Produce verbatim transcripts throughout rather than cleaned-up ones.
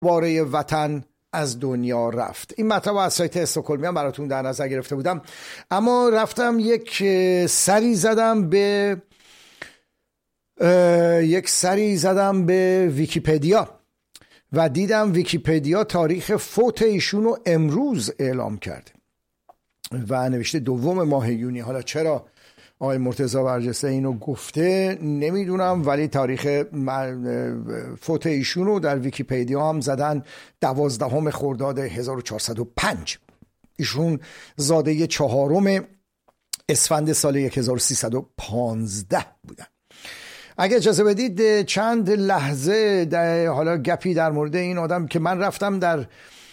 باره وطن از دنیا رفت. این مطلب از سایت استکهلمی هم براتون در نظر گرفته بودم، اما رفتم یک سری زدم به یک سری زدم به ویکی‌پدیا و دیدم ویکی‌پدیا تاریخ فوت ایشون رو امروز اعلام کرده و نوشته دوم ماه یونی. حالا چرا آقای مرتضی برجسته اینو گفته نمیدونم، ولی تاریخ فوت ایشون رو در ویکی‌پدیا هم زدن دوازدهم خرداد هزار و چهارصد و پنج. ایشون زاده چهارم اسفند سال هزار و سیصد و پانزده بودن. اگه اجازه بدید چند لحظه در حالا گپی در مورد این آدم که من رفتم در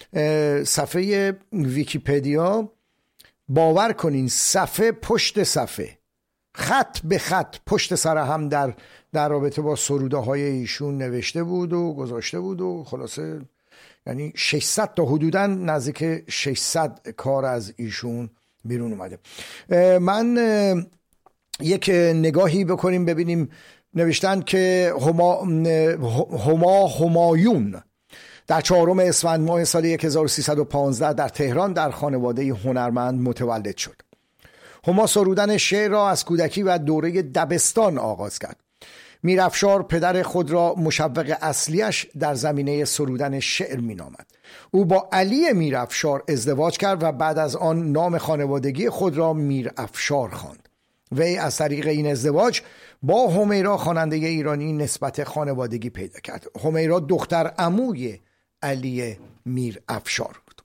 صفحه ویکی‌پدیا، باور کنین صفحه پشت صفحه، خط به خط پشت سر هم در در رابطه با سروده های ایشون نوشته بود و گذاشته بود و خلاصه یعنی ششصد تا حدوداً نزدیک ششصد کار از ایشون بیرون اومده. من یک نگاهی بکنیم ببینیم. نوشتن که هما هما همایون در چهارم اسفند ماه سال هزار و سیصد و پانزده در تهران در خانواده هنرمند متولد شد. هما سرودن شعر را از کودکی و دوره دبستان آغاز کرد. میرافشار پدر خود را مشوق اصلیش در زمینه سرودن شعر مینامد. او با علی میرافشار ازدواج کرد و بعد از آن نام خانوادگی خود را میرافشار خواند. وی از طریق این ازدواج با همیرا خواننده ایرانی نسبت خانوادگی پیدا کرد. همیرا دختر عموی علی میرافشار بود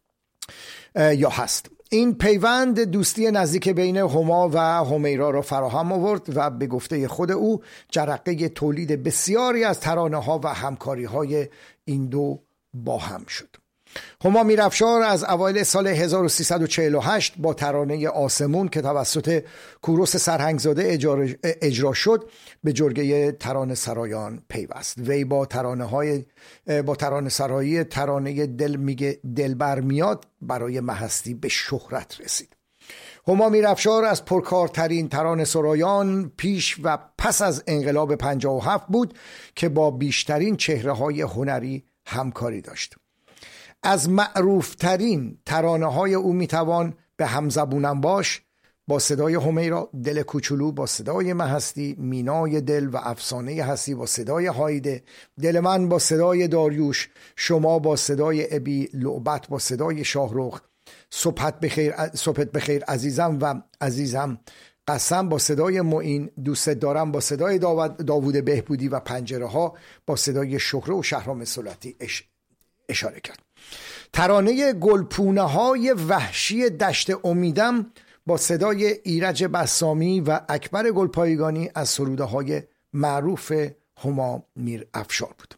یا هست. این پیوند دوستی نزدیک بین هما و همیرا را فراهم آورد و به گفته خود او جرقه تولید بسیاری از ترانه ها و همکاری های این دو با هم شد. هما میرافشار از اوایل سال هزار و سیصد و چهل و هشت با ترانه آسمون که توسط کوروش سرهنگزاده اجرا شد به جرگه ترانه سرایان پیوست. وی با ترانه های با ترانه سرایی ترانه دل میگه دلبر میاد برای مهستی به شهرت رسید. هما میرافشار از پرکارترین ترانه سرایان پیش و پس از انقلاب پنجاه و هفت بود که با بیشترین چهره های هنری همکاری داشت. از معروفترین ترانه های او میتوان به همزبونم باش با صدای همیرا، دل کوچولو با صدای مهستی، مینای دل و افسانه هستی با صدای هایده، دل من با صدای داریوش، شما با صدای ابی، لعبت با صدای شاهرخ، صبحت بخیر صبحت بخیر عزیزم و عزیزم، قسم با صدای معین، دوست دارم با صدای داوود بهبودی و پنجره ها با صدای شهره و شهرام سلطی اش... اشاره کرد. ترانه گلپونه های وحشی دشت امیدم با صدای ایرج بسامی و اکبر گلپایگانی از سروده های معروف هما میرافشار بود.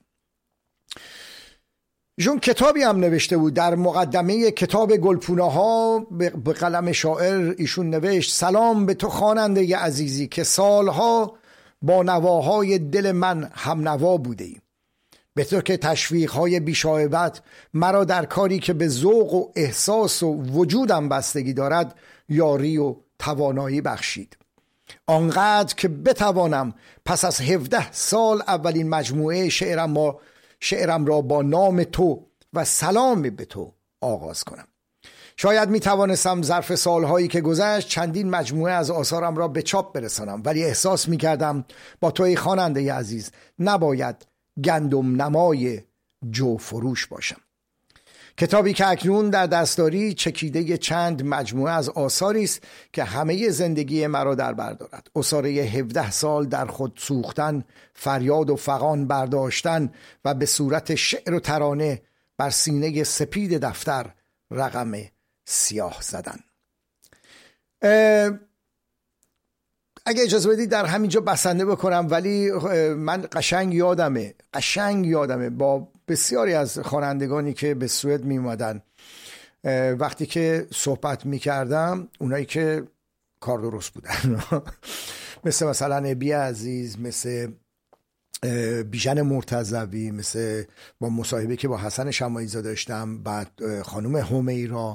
جون کتابی هم نوشته بود. در مقدمه کتاب گلپونه ها به قلم شاعر ایشون نوشت: سلام به تو خواننده عزیزی که سالها با نواهای دل من هم نوا بوده ای. به تو که تشویق‌های بی‌شایبت مرا در کاری که به ذوق و احساس و وجودم بستگی دارد یاری و توانایی بخشید. آنقدر که بتوانم پس از هفده سال اولین مجموعه شعرم, با شعرم را با نام تو و سلام به تو آغاز کنم. شاید می توانستم ظرف سالهایی که گذشت چندین مجموعه از آثارم را به چاپ برسانم، ولی احساس می کردم با توی خواننده عزیز نباید گندم نمای جو فروش باشم. کتابی که اکنون در دستاری چکیده چند مجموعه از آثاری است که همه زندگی مرا در بر دارد. اساره هفده سال در خود سوختن، فریاد و فغان برداشتن و به صورت شعر و ترانه بر سینه سپید دفتر رقم سیاه زدن. اگه اجازه بدید در همینجا بسنده بکنم، ولی من قشنگ یادمه قشنگ یادمه با بسیاری از خوانندگانی که به سوئد می اومدن وقتی که صحبت می کردم، اونایی که کار درست بودن مثل مثلا ابی عزیز، مثل بیژن مرتضوی، مثل با مصاحبه که با حسن شماعی داشتم، بعد خانم همیرا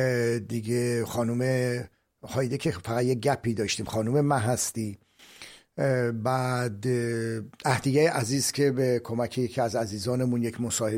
دیگه، خانم هایده که فقط یه گپی داشتیم، خانم مهستی، بعد عهدیه عزیز که به کمک یکی از عزیزانمون یک مصاحبه